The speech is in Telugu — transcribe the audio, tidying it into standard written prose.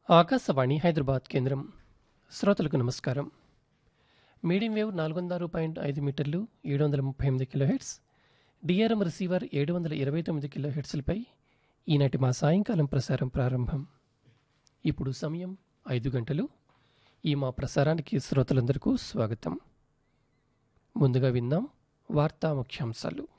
ఆకాశవాణి హైదరాబాద్ కేంద్రం. శ్రోతలకు నమస్కారం. మీడియం వేవ్ 406.5 మీటర్లు 738 కిలోహెర్ట్జ్, డిఆర్ఎం రిసీవర్ 729 కిలోహెర్ట్జ్లపై ఈనాటి మా సాయంకాలం ప్రసారం ప్రారంభం. ఇప్పుడు సమయం 5 గంటలు. ఈ మా ప్రసారానికి శ్రోతలందరికీ స్వాగతం. ముందుగా విందాం వార్తా ముఖ్యాంశాలు.